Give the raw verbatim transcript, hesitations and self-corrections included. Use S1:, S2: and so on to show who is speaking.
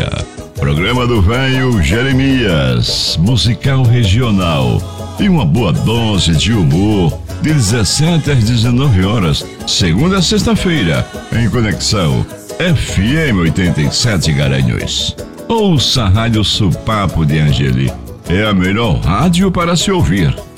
S1: dia. Programa do Velho Jeremias, musical regional e uma boa dose de humor, de dezessete às dezenove horas, segunda a sexta-feira, em conexão F M oitenta e sete Garanhuns. Ouça a Rádio Supapo de Angeli, é a melhor rádio para se ouvir.